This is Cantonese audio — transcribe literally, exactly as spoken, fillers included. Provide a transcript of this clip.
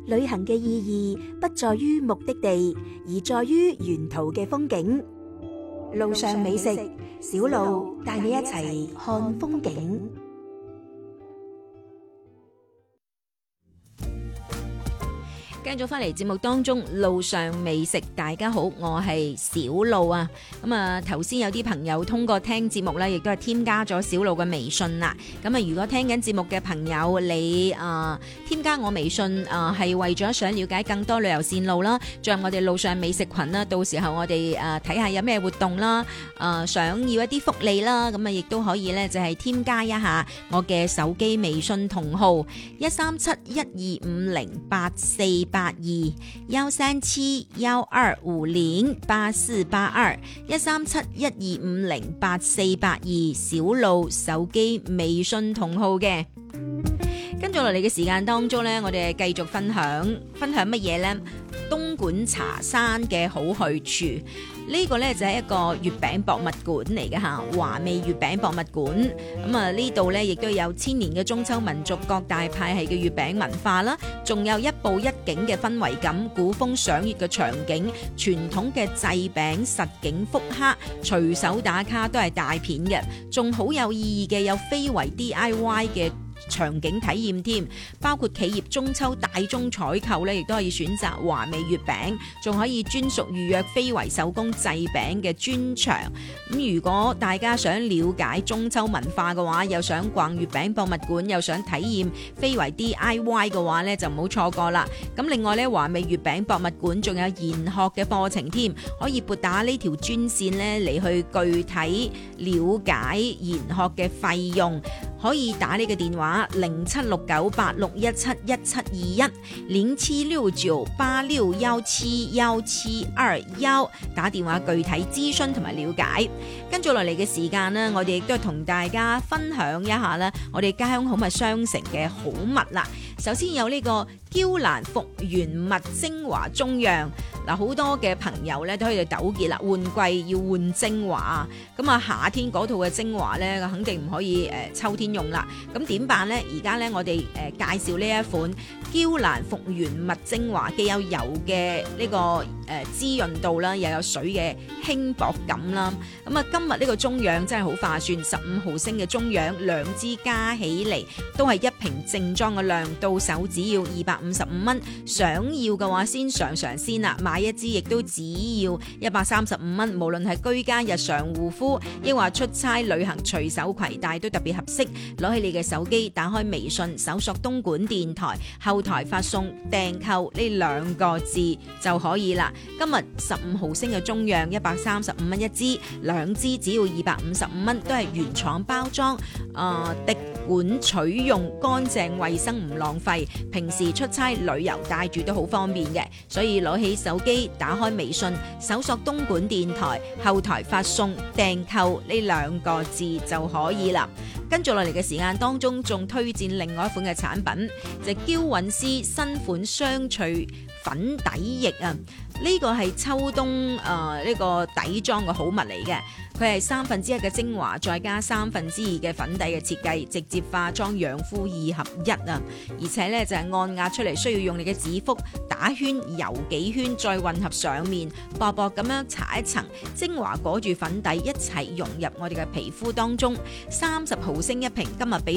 旅行嘅意義不在於目的地，而在於沿途嘅風景。路上美食，小路帶你一齊看風景。 繼續翻嚟節目當中，路上美食，大家好，我係小路啊。咁啊，頭先有啲朋友通過聽節目咧，亦都係添加咗小路嘅微信啦。咁啊，如果聽緊節目嘅朋友，你啊、呃、添加我微信啊，係、呃、為咗想了解更多旅遊線路啦，進入我哋路上美食群啦。到時候我哋誒睇下有咩活動啦，誒、呃、想要一啲福利啦，咁啊亦都可以咧，就係、是、添加一下我嘅手機微信同號一三七一二五零八四八二幺三七幺二五零八四八二一三七一二五零八四八二小路手機微信同號嘅。跟住落嚟嘅時間當中呢，我哋繼續分享分享乜嘢呢？東莞茶山嘅好去處。呢個呢就係一個月餅博物館嚟嘅吓，華味月餅博物館。咁啊呢度呢亦都有千年嘅中秋民族各大派系嘅月餅文化啦，仲有一步一景嘅氛圍感，古風賞月嘅場景，傳統嘅製餅實景復刻，隨手打卡都係大片嘅，仲好有意義嘅有非遺 D I Y 嘅場景體驗添，包括企業中秋大宗採購咧，亦都可以選擇華味月餅，仲可以專屬預約非遺手工製餅嘅專場。咁如果大家想了解中秋文化嘅話，又想逛月餅博物館，又想體驗非遺 D I Y 嘅話咧，就唔好錯過啦。咁另外咧，華味月餅博物館仲有研學嘅課程添，可以撥打呢條專線咧嚟去具體了解研學嘅費用。可以打呢個電話零七六九八六一七一七二一零七六九八六幺七幺七二一，打電話具體諮詢同埋了解。跟住落嚟嘅時間呢，我哋亦都同大家分享一下呢，我哋家鄉好物商城嘅好物啦。首先有呢個嬌蘭復原蜜精華中樣。嗱，好多嘅朋友咧都喺度糾結啦，換季要換精華，咁啊夏天嗰套嘅精華咧，肯定唔可以誒、呃、秋天用啦。咁點辦咧？而家咧我哋誒、呃、介紹呢一款嬌蘭復原蜜精華，既有油嘅呢、這個誒、呃、滋潤度啦，又有水嘅輕薄感啦。咁啊，今日呢個中樣真係好划算，十五毫升嘅中樣，兩支加起嚟都係一瓶正裝嘅量，到手只要二百五十五蚊。想要嘅話，先嘗嘗先啦。買一支亦都只要一百三十五蚊，無論係居家日常護膚，抑或出差旅行隨手攜帶都特別合適。攞起你嘅手機，打開微信，搜索東莞電台，後台發送訂購呢兩個字就可以啦。今日十五毫升嘅中樣一百三十五蚊一支，兩支只要二百五十五蚊，都係原廠包裝，誒、呃、滴管取用，乾淨衛生唔浪費，平時出差旅遊帶住都好方便嘅，所以攞起手機打開微信，搜索東莞電台，後台發送訂購呢兩個字就可以啦。跟住落嚟嘅時間當中，仲推薦另外一款嘅產品，就係嬌韻詩新款雙萃粉底液啊！呢個係秋冬誒呢個底妝嘅好物嚟嘅，佢係三分之一嘅精華，再加三分之二嘅粉底嘅設計，直接化妝養膚二合一啊！而且咧就係按壓出嚟，需要用你嘅指腹打圈游幾圈，再混合上面，薄薄咁樣搽一層精華，裹住粉底一齊融入我哋嘅皮膚當中。三十毫升一瓶，今日俾